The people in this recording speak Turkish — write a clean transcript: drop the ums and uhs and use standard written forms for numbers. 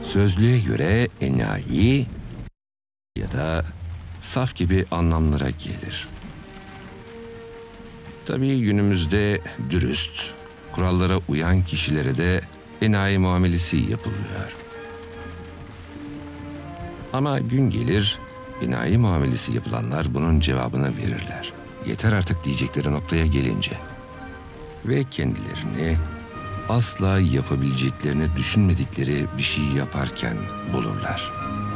Sözlüğe göre enayi ya da saf gibi anlamlara gelir. Tabii günümüzde dürüst, kurallara uyan kişilere de enayi muamelesi yapılıyor. Ama gün gelir, enayi muamelesi yapılanlar bunun cevabını verirler. Yeter artık diyecekleri noktaya gelince. Ve kendilerini asla yapabileceklerini düşünmedikleri bir şey yaparken bulurlar.